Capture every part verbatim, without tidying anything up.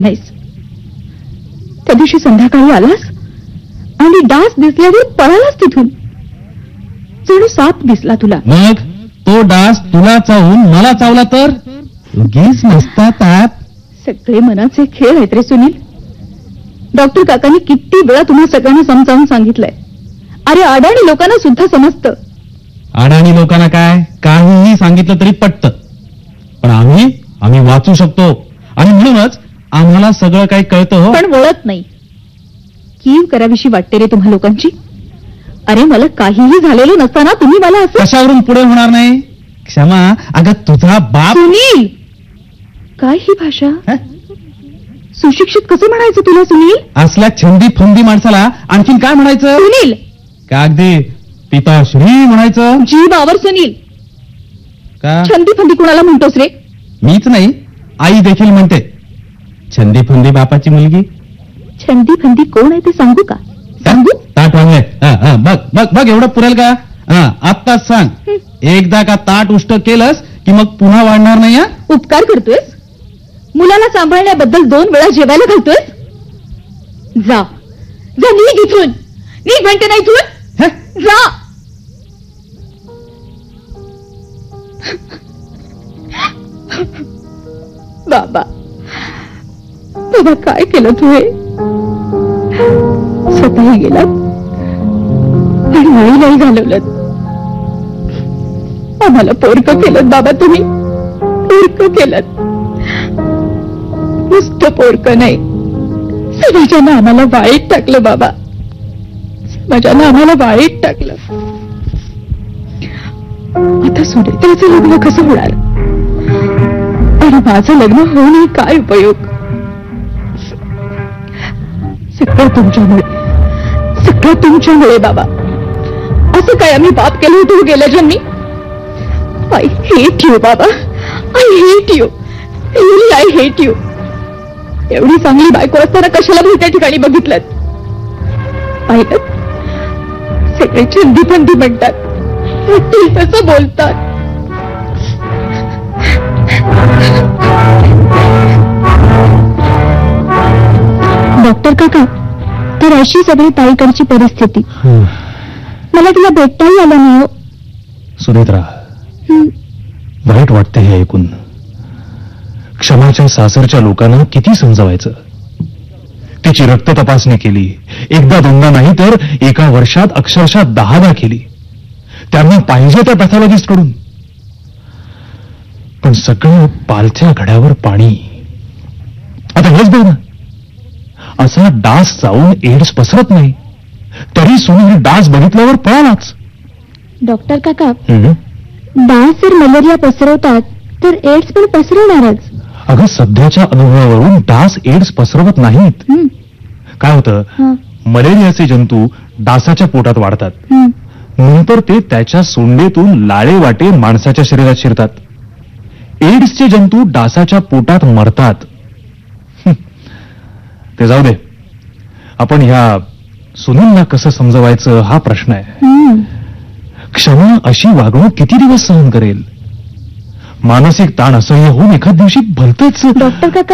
नाहीस. त्या दिवशी संध्याकाळी आलास आणि डास दिसल्यावर पळालास तिथून. जणू साप दिसला तुला. मग तो डास तुला चावून मला चावला तर उगीच नसतात. सगळे मनाचे खेळ आहेत रे सुनील. डॉक्टर काकांनी किती वेळा तुम्हा सगळ्यांना समजावून सांगितलंय. अरे अडाणी लोकांना सुद्धा समजतं. अडाणी लोकांना काय काहीही सांगितलं तरी पटतं. पण आम्ही आम्ही वाचू शकतो आणि म्हणूनच आम्हाला सगळं काही कळतं. पण वळत नाही. कीव करावीशी वाटते रे तुम्हा लोकांची. अरे मला काहीही झालेलं नसताना तुम्ही मला असं. कशावरून पुढे होणार नाही. क्षमा. अगं तुझा बाप. सुनील काय ही भाषा. सुशिक्षित कसं म्हणायचं तुला सुनील. असल्या छंदी फंदी माणसाला आणखीन काय म्हणायचं. सुनील का अगदी पिताश्री म्हणायचं. जीभ आवर सुनील. का छंदी फंदी कुणाला म्हणतोस रे. मीच नाही आई देखील म्हणते. छंदी फंदी बापाची मुलगी. छंदी फंदी कोण आहे ते सांगू का. सांगू. ताट वाढलंय. बघ बघ बघ एवढं पुरेल का. हा आत्ताच सांग. एकदा का ताट उष्ट केलंस की मग पुन्हा वाढणार नाही. हा उपकार करतोयस. मुलाला सांभाळण्याबद्दल दोन वेळा जेवायला घालतोयस. जा जा निघ इथून. निघ म्हणते नाही इथून. जा. बाबा बाबा काय केलं तू. हे स्वतःही गेला आणि आईलाही घालवलं. आम्हाला पोरकं केलं बाबा. तुम्ही पोरकं केलं. नुसतं पोरकं नाही समाजानं आम्हाला वाईट टाकलं बाबा. समाजानं आम्हाला वाईट टाकलं. आता सुनीताचं लग्न कसं होणार आणि माझं लग्न होऊनही काय उपयोग. सगळं तुमच्यामुळे सगळं तुमच्यामुळे बाबा. असं काय आम्ही पाप केलं होतं गेल्या जन्मी. आय हेट यू बाबा. I hate you. Really I hate you. एवढी चांगली बायको असताना कशाला भलत्या ठिकाणी बघितलं. पाहिलं सगळे छंदी फंदी म्हणतात. तसं बोलतात. डॉक्टर काका तर अशी सगळी ताईकडची परिस्थिती. मला तिला भेटताही आलं नाही. सुनेत्रा वाईट वाटते हे ऐकून. क्षमाच्या सासरच्या लोकांना किती समजावायचं. तिची रक्त तपासणी केली. एकदा दोनदा नाही तर एका वर्षात अक्षरशः दहादा केली. त्यांना पाहिजे त्या पॅथॉलॉजिस्ट कडून. पण सगळं पालथ्या घड्यावर पाणी. आता हेच बघ ना. असा डास जाऊन एड्स पसरत नाही तरी सुनील डास बघितल्यावर पळालाच. डॉक्टर काका डास जर मलेरिया पसरवतात तर एड्स पण पसरवणारच. अगं सध्याच्या अनुभवावरून डास एड्स पसरवत नाहीत. काय होतं मलेरियाचे जंतू डासाच्या पोटात वाढतात. नंतर ते त्याच्या सोंडेतून लाळे वाटे माणसाच्या शरीरात शिरतात. एड्सचे जंतू डासाच्या पोटात मरतात. ते जाऊ दे. आपण ह्या सुनीलला कसं समजवायचं हा प्रश्न आहे. क्षमा अशी वागणूक किती दिवस सहन करेल. मानसिक ताण असह्य होऊन एखाद दिवशी भलतच. डॉक्टर काका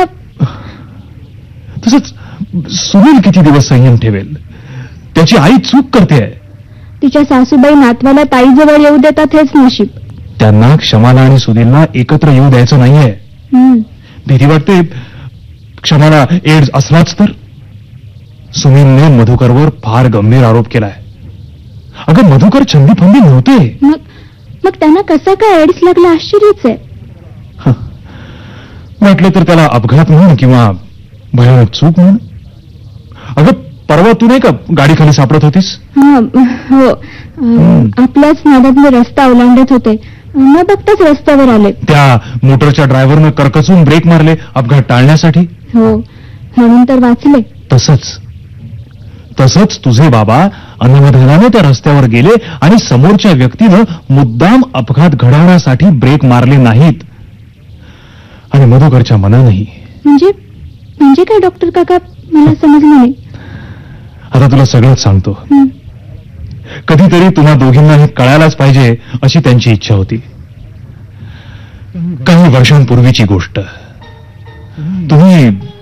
तसंच सुनील किती दिवस संयम ठेवेल. त्याची आई चूक करते. तिच्या सासूबाई नातवाला ताईजवळ येऊ देतात हेच नशीब. त्यांना क्षमाला आणि सुनीलला एकत्र येऊ द्यायचं नाहीये. भीती वाटते क्षमाला एड्स असलाच तर. सुनीलने मधुकरवर फार गंभीर आरोप केलाय. अगं मधुकर छंदी फंदी नव्हते. मग मग त्यांना कसा काय एड्स लागला आश्चर्यच आहे. म्हटलं तर त्याला अपघात म्हणून किंवा भयानक चूक म्हणून. अगं परवा तू नाही का गाडी खाली सापडत होतीस. हो आपल्याच नादात रस्ता ओलांडत होते. न बघताच रस्त्यावर आले. त्या मोटरच्या ड्रायव्हरनं करकसून ब्रेक मारले अपघात टाळण्यासाठी. हो म्हणून तर वाचले. तसंच तसंच तुझे बाबा अनवधानाने त्या रस्त्यावर गेले आणि समोरच्या व्यक्तीनं मुद्दाम अपघात घडवण्यासाठी ब्रेक मारले नाहीत. आणि मधुकरच्या मनानंही. म्हणजे म्हणजे काय डॉक्टर काका मला समजलं नाही. आता तुला सगळंच सांगतो. कधीतरी तुम्हा दोघींना हे कळायलाच पाहिजे अशी त्यांची इच्छा होती. काही वर्षांपूर्वीची गोष्ट. तुम्ही